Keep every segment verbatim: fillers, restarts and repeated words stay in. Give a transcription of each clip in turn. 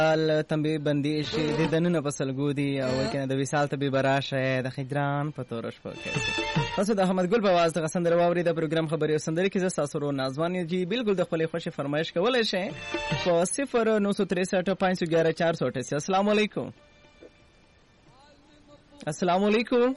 ال تنبي بندي شي د دننه بسلګو دي او کنه د وصال ته به براشه د خجران په تورش پکې تاسو د احمد ګل په आवाज د غسندر واوري د پروګرام خبري سندري کې زستا سره نازوان جی بالکل د خپل خوشي فرمایش کولای شي په صفر نو سو تریسٹھ پانچ سو گیارہ چار سو اٹھاسی. السلام علیکم. السلام علیکم.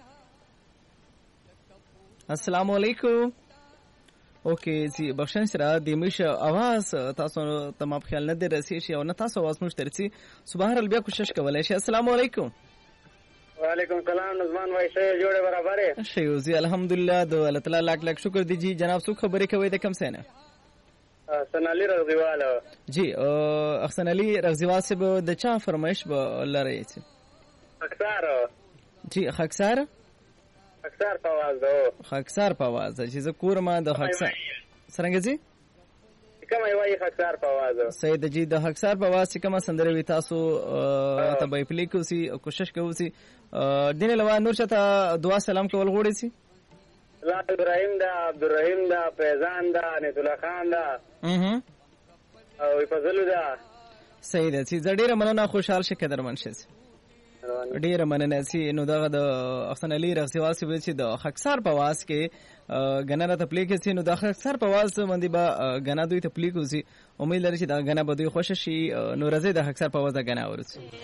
السلام علیکم. اوکې جی بخښن سره د مش आवाज تاسو تمام خیال نه درسي شي او نه تاسو आवाज مش ترسي سبحان الله بیا کوشش کولای شي. السلام علیکم. وعلیکم السلام نظمان بھائی سے جوڑے برابر ہے شیوزی الحمدللہ دو اللہ تعالی لاکھ لاکھ شکر دی جی. جناب سو خبرې کوي د کم سینه حسن علي رغزیوال جی حسن علي رغزیوال سے د چا فرمایش به لري چې اکثر جی خاکسار خاکسار په आवाज دو خاکسار په आवाज چې ز کورما د خاکسار څنګه جی کومه وایي خاکسار په आवाज سید جی د خاکسار په आवाज چې کومه سندره وي تاسو ته به پلی کوسي کوشش کوسي دین لوا نور شته دعا سلام کول غوړي سي لا ابراهيم دا عبدالرحیم دا فیضان دا انیت الله خان دا اها او فضل دا سید جی زړه مننه خوشحال شه قدر منشه ډیر مننه سي نو دغه د حسن علي رغزیوال سی چې د خاکسار په आवाज کې غنا ته پلی کې سي نو د خاکسار په आवाज باندې با غنا دوی ته پلی کوسي امید لري چې دا غنا به دوی خوششي نو راځي د خاکسار په आवाज غنا ورسي.